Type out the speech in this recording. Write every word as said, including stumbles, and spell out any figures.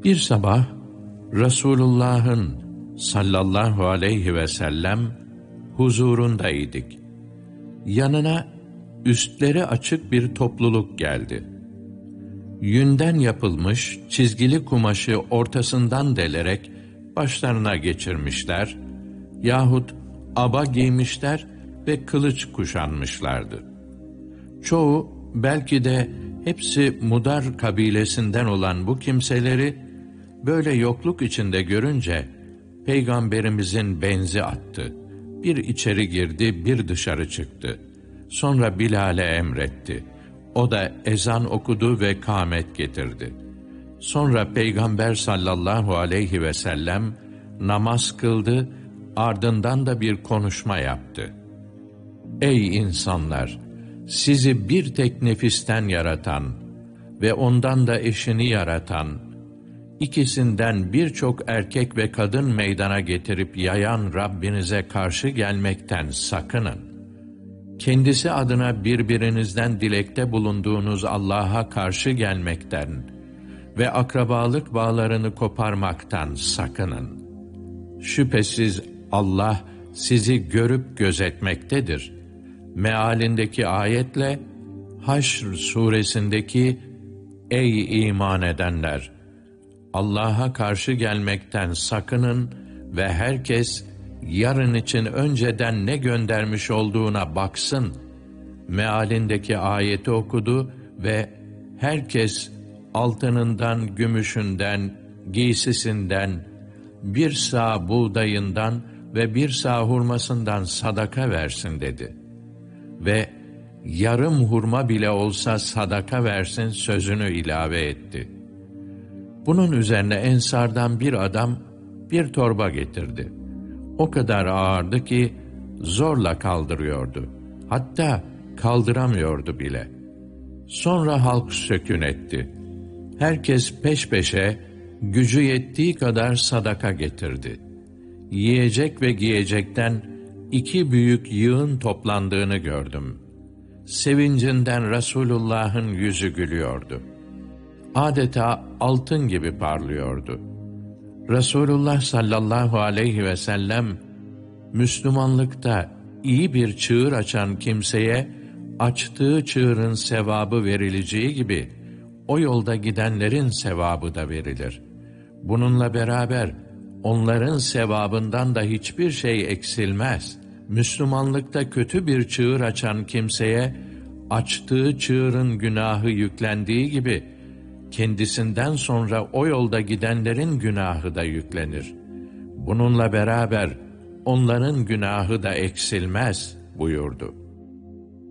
Bir sabah Resulullah'ın sallallahu aleyhi ve sellem huzurundaydık. Yanına üstleri açık bir topluluk geldi. Yünden yapılmış çizgili kumaşı ortasından delerek başlarına geçirmişler yahut aba giymişler ve kılıç kuşanmışlardı. Çoğu, belki de hepsi Mudar kabilesinden olan bu kimseleri böyle yokluk içinde görünce Peygamberimizin benzi attı. Bir içeri girdi, bir dışarı çıktı. Sonra Bilal'e emretti. O da ezan okudu ve kâmet getirdi. Sonra Peygamber sallallahu aleyhi ve sellem namaz kıldı, ardından da bir konuşma yaptı. Ey insanlar! Sizi bir tek nefisten yaratan ve ondan da eşini yaratan, ikisinden birçok erkek ve kadın meydana getirip yayan Rabbinize karşı gelmekten sakının. Kendisi adına birbirinizden dilekte bulunduğunuz Allah'a karşı gelmekten ve akrabalık bağlarını koparmaktan sakının. Şüphesiz Allah sizi görüp gözetmektedir. Mealindeki ayetle Haşr suresindeki Ey iman edenler! Allah'a karşı gelmekten sakının ve herkes yarın için önceden ne göndermiş olduğuna baksın mealindeki ayeti okudu ve herkes altınından, gümüşünden, giysisinden, bir sağ buğdayından ve bir sağ hurmasından sadaka versin dedi. Ve yarım hurma bile olsa sadaka versin sözünü ilave etti. Bunun üzerine Ensardan bir adam bir torba getirdi. O kadar ağırdı ki zorla kaldırıyordu. Hatta kaldıramıyordu bile. Sonra halk sökün etti. Herkes peş peşe gücü yettiği kadar sadaka getirdi. Yiyecek ve giyecekten iki büyük yığın toplandığını gördüm. Sevincinden Resulullah'ın yüzü gülüyordu. Adeta altın gibi parlıyordu. Resulullah sallallahu aleyhi ve sellem, Müslümanlıkta iyi bir çığır açan kimseye açtığı çığırın sevabı verileceği gibi, o yolda gidenlerin sevabı da verilir. Bununla beraber onların sevabından da hiçbir şey eksilmez. Müslümanlıkta kötü bir çığır açan kimseye açtığı çığırın günahı yüklendiği gibi kendisinden sonra o yolda gidenlerin günahı da yüklenir. Bununla beraber onların günahı da eksilmez buyurdu.